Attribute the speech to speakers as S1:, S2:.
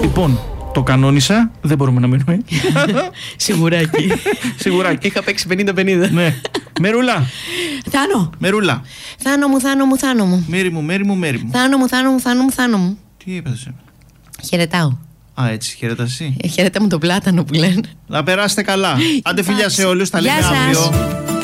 S1: Λοιπόν, το κανόνισα, δεν μπορούμε να μείνουμε.
S2: Σιγουράκι.
S1: Σιγουράκι.
S2: Είχα παίξει 50-50.
S1: Ναι. Μερούλα.
S2: Θάνο.
S1: Μερούλα.
S2: Θάνο μου, Θάνο μου, Θάνο μου.
S1: Μέρη μου, μέρη μου, μέρη μου.
S2: Θάνο μου, Θάνο μου, Θάνο μου, Θάνο μου.
S1: Τι είπες?
S2: Χαιρετάω.
S1: Α, έτσι, χαιρετάς εσύ.
S2: Χαιρετά μου το πλάτανο που λένε.
S1: Να περάσετε καλά. Άντε φιλιά σε όλους, τα
S2: Γεια
S1: λέμε
S2: σας.
S1: αύριο.